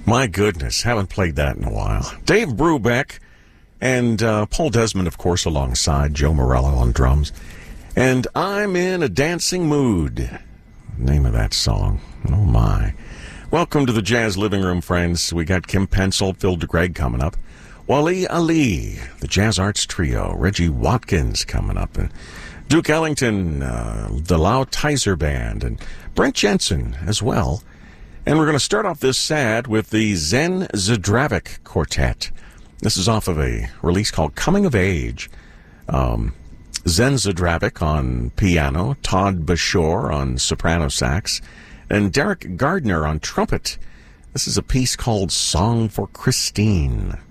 My goodness, haven't played that in a while. Dave Brubeck and Paul Desmond, of course, alongside Joe Morello on drums. And I'm in a dancing mood. Name of that song. Oh, my. Welcome to the Jazz Living Room, friends. We got Kim Pencil, Phil DeGreg coming up. Wally Ali, the Jazz Arts Trio. Reggie Watkins coming up. And Duke Ellington, the Lau Tizer Band. And Brent Jensen as well. And we're going to start off this sad with the Zen Zdravic Quartet. This is off of a release called Coming of Age. Zen Zdravic on piano, Todd Bashore on soprano sax, and Derek Gardner on trumpet. This is a piece called Song for Christine.